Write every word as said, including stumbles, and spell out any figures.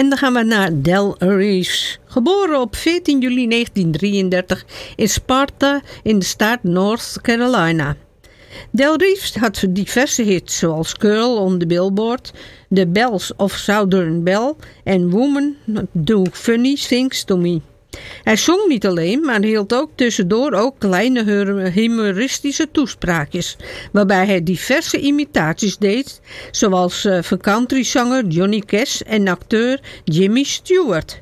En dan gaan we naar Del Reeves. Geboren op veertien juli negentien drieëndertig in Sparta in de staat North Carolina. Del Reeves had diverse hits zoals Girl on the Billboard, The Bells of Southern Belle en Woman Do Funny Things to Me. Hij zong niet alleen, maar hield ook tussendoor ook kleine humoristische toespraakjes, waarbij hij diverse imitaties deed, zoals uh, van countryzanger Johnny Cash en acteur Jimmy Stewart.